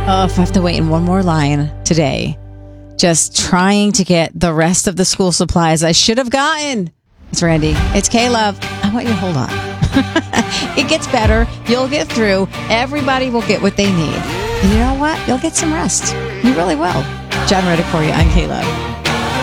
Oh, if I have to wait in one more line today, just trying to get the rest of the school supplies I should have gotten. It's Randy. It's K-Love. I want you to hold on. It gets better. You'll get through. Everybody will get what they need. And you know what? You'll get some rest. You really will. John Reddick for you. I'm K-Love.